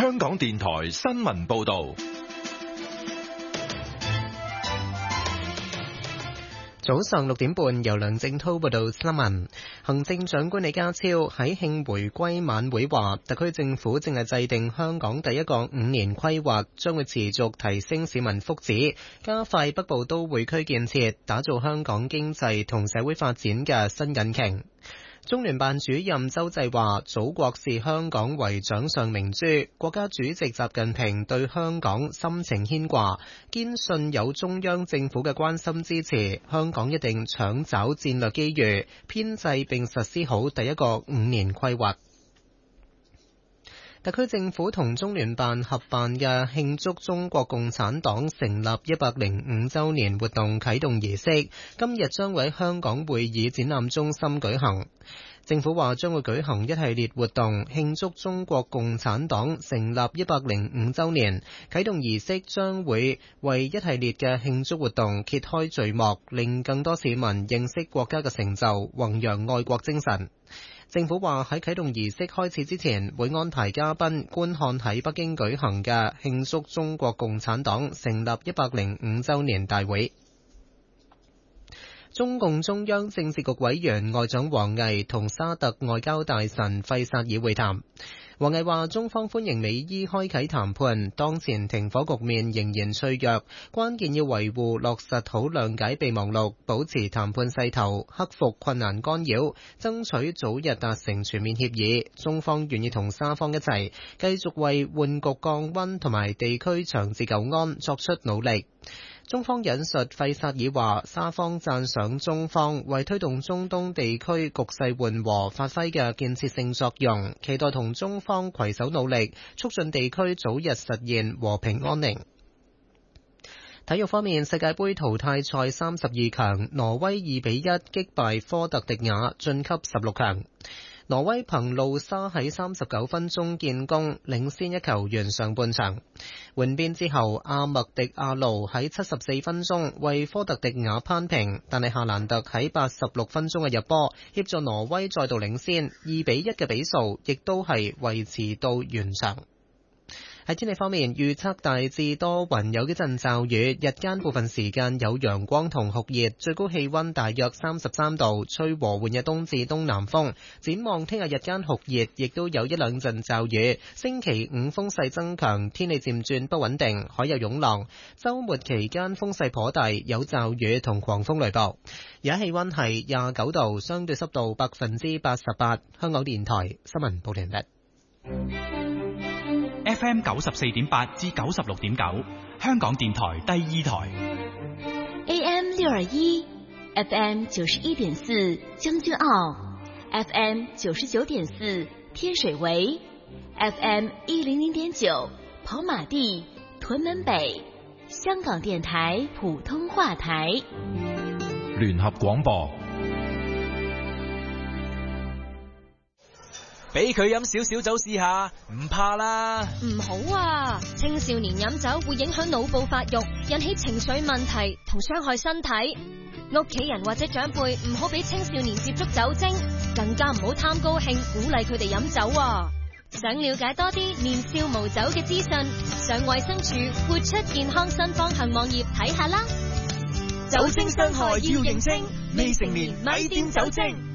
香港電台新聞報道。 早上6點半，由梁正濤報道新聞。行政長官李家超喺慶回歸晚會話，特區政府正係制定香港第一個5年規劃，將會持續提升市民福祉，加快北部都會區建設，打造香港經濟同社會發展嘅新引擎。中聯辦主任周濟話，祖國視香港為掌上明珠，國家主席習近平對香港深情牽掛，堅信有中央政府嘅關心支持，香港一定搶找戰略機遇，編制並實施好第一個5年規劃。特區政府同中聯辦合辦嘅慶祝中國共產黨成立105週年活動啟動儀式，今日將會喺香港會議展覽中心舉行。政府話將會舉行一系列活動，慶祝中國共產黨成立105週年。啟動儀式將會為一系列嘅慶祝活動揭開序幕，令更多市民認識國家嘅成就，弘揚愛國精神。政府話喺啟動儀式開始之前，會安排嘉賓觀看喺北京舉行嘅慶祝中國共產黨成立105週年大會。中共中央政治局委員外長王毅同沙特外交大臣費薩爾會談。王毅話，中方歡迎美伊開啟談判，當前停火局面仍然脆弱，關鍵要維護落實好諒解備忘錄，保持談判勢頭，克服困難干擾，爭取早日達成全面協議。中方願意同沙方一齊，繼續為緩局降溫同埋地區長治久安作出努力。中方引述費薩爾話，沙方讚賞中方為推動中東地區局勢緩和發揮嘅建設性作用，期待同中方攜手努力，促進地區早日實現和平安寧。體育方面，世界盃淘汰賽32強，挪威2比1擊敗科特迪瓦，晉級16強。挪威憑路沙喺39分鐘建功，領先一球完上半場。換邊之後，阿麥迪亞路喺74分鐘為科特迪瓦扳平，但係夏蘭特喺86分鐘嘅入波協助挪威再度領先，2比1嘅比數亦都係維持到完場。喺天氣方面，預測大致多雲，有幾陣驟雨，日間部分時間有陽光同酷熱，最高氣溫大約33度，吹和緩嘅東至東南風。展望聽日日間酷熱，亦都有一兩陣驟雨。星期5風勢增強，天氣漸轉不穩定，海有湧浪。週末期間風勢頗大，有驟雨同狂風雷暴。而家氣溫係29度，相對濕度88%。香港電台新聞報道完畢。 FM 94.8至96.9，香港電台第二台。 AM 621 FM 91.4將軍澳 FM 99.4天水圍 FM 100.9跑馬地屯門北，香港電台普通話台。 聯合廣播。 俾佢飲少少酒試下，唔怕啦。 唔好啊，青少年飲酒會影響腦部發育，引起情緒問題同傷害身體。屋企人或者長輩唔好俾青少年接觸酒精，更加唔好貪高興鼓勵佢哋飲酒啊。想了解多啲年少無酒嘅資訊，上衛生署活出健康新方向網頁睇下啦。 酒精傷害要認清，未成年咪掂酒精。